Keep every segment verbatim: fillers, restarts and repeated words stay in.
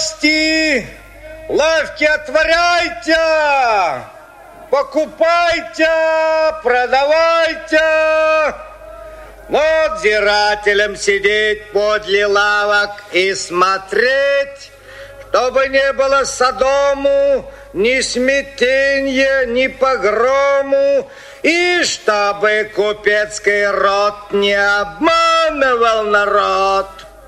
Гости, лавки отворяйте, покупайте, продавайте. Надзирателям сидеть подле лавок и смотреть, чтобы не было Содому ни смятенья, ни погрому, и чтобы купецкий род не обманывал народ.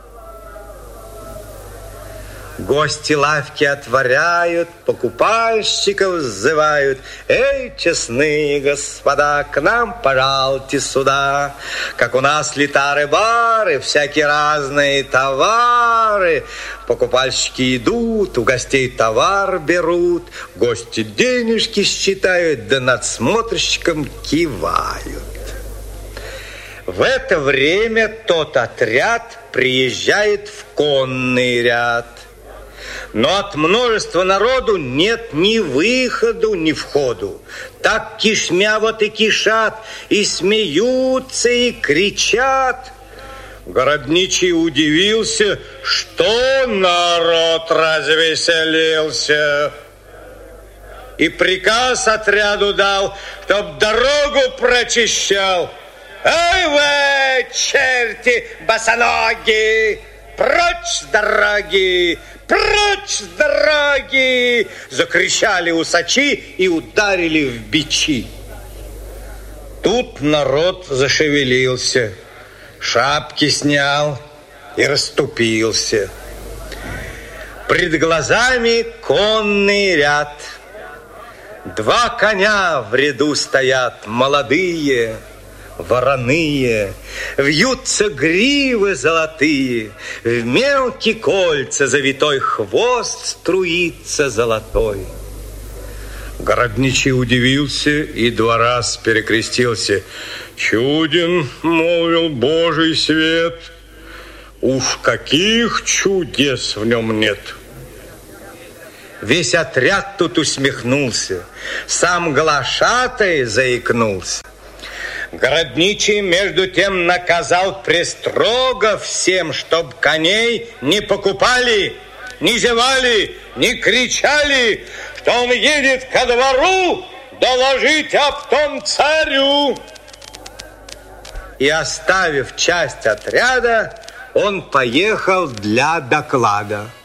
Гости лавки отворяют, покупальщиков сзывают. Эй, честные господа, к нам пожалуйте сюда. Как у нас литары-бары, всякие разные товары. Покупальщики идут, у гостей товар берут. Гости денежки считают, да надсмотрщикам кивают. В это время тот отряд приезжает в конный ряд. Но от множества народу нет ни выходу, ни входу. Так кишмя вот и кишат, и смеются, и кричат. Городничий удивился, что народ развеселился. И приказ отряду дал, чтоб дорогу прочищал. Эй вы, черти босоногие, прочь с дороги! Прочь с дороги! Закричали усачи и ударили в бичи. Тут народ зашевелился, шапки снял и расступился. Пред глазами конный ряд. Два коня в ряду стоят, молодые, вороные, вьются гривы золотые, в мелкие кольца завитой хвост струится золотой. Городничий удивился и два раз перекрестился. Чуден, молвил Божий свет, уж каких чудес в нем нет. Весь отряд тут усмехнулся, сам глашатай заикнулся. Городничий, между тем, наказал престрого всем, чтоб коней не покупали, не зевали, не кричали, что он едет ко двору доложить об том царю. И, оставив часть отряда, он поехал для доклада.